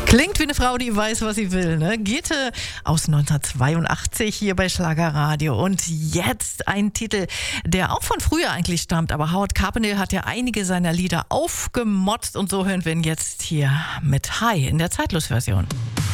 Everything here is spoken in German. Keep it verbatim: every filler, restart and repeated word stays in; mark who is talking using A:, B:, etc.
A: Klingt wie eine Frau, die weiß, was sie will, ne? Gitte aus neunzehnhundertzweiundachtzig hier bei Schlagerradio. Und jetzt ein Titel, der auch von früher eigentlich stammt. Aber Howard Carpendale hat ja einige seiner Lieder aufgemotzt. Und so hören wir ihn jetzt hier mit High in der Zeitlos-Version.